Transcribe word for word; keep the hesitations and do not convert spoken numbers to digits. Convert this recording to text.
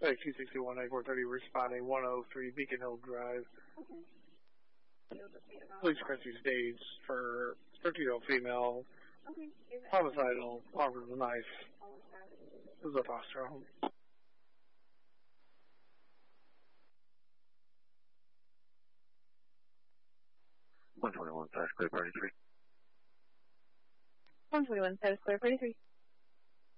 Like two sixty-one, ninety-four thirty, responding one oh three Beacon Hill Drive. Okay. Police rescue stage for thirteen-year-old female. Okay. Homicidal, armed with a knife. Almost This is a foster home. one twenty-one, fast clear, party three. one twenty-one, status clear, party three.